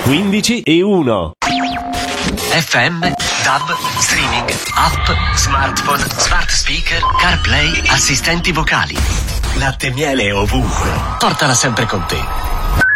15 e 1. FM, DAB, streaming, app, smartphone, smart speaker, CarPlay, assistenti vocali. Latte e miele ovunque. Portala sempre con te.